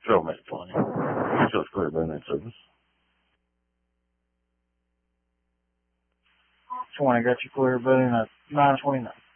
Still make plenty. Shows clear by that service. 20 got you clear, buddy, and a 929.